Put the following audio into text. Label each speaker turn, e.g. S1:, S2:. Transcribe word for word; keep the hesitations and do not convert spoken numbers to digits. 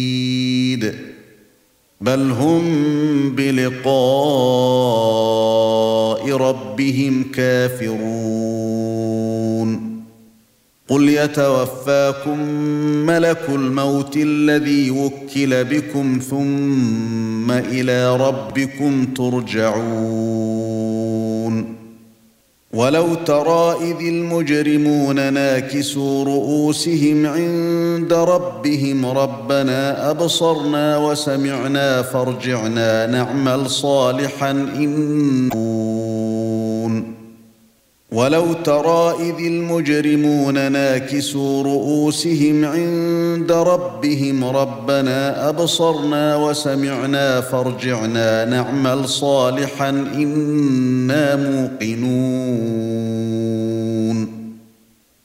S1: بل هم بلقاء ربهم كافرون قل يتوفاكم ملك الموت الذي وكل بكم ثم إلى ربكم ترجعون ولو ترى إذ المجرمون ناكسوا رؤوسهم عند ربهم ربنا أبصرنا وسمعنا فارجعنا نعمل صالحا إنكم ولو ترى إذ المجرمون ناكسوا رؤوسهم عند ربهم ربنا أبصرنا وسمعنا فارجعنا نعمل صالحا إنا موقنون